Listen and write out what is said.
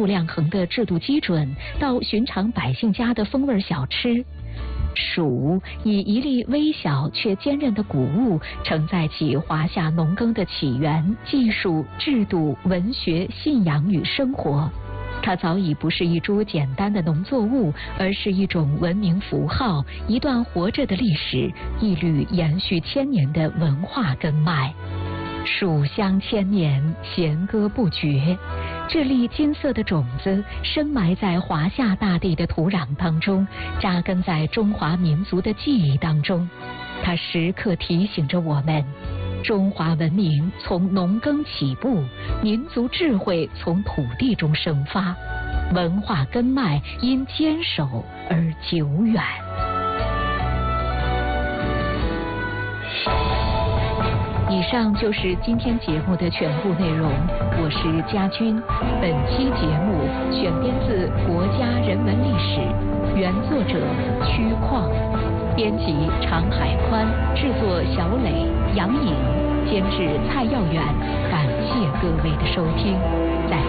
度量衡的制度基准，到寻常百姓家的风味小吃。黍以一粒微小却坚韧的谷物，承载起华夏农耕的起源、技术、制度、文学、信仰与生活。它早已不是一株简单的农作物，而是一种文明符号，一段活着的历史，一缕延续千年的文化根脉。黍香千年，弦歌不绝。这粒金色的种子深埋在华夏大地的土壤当中，扎根在中华民族的记忆当中。它时刻提醒着我们，中华文明从农耕起步，民族智慧从土地中生发，文化根脉因坚守而久远。以上就是今天节目的全部内容，我是佳君。本期节目选编自《国家人文历史》，原作者曲旷，编辑常海宽，制作小磊、杨颖，监制蔡耀远。感谢各位的收听，再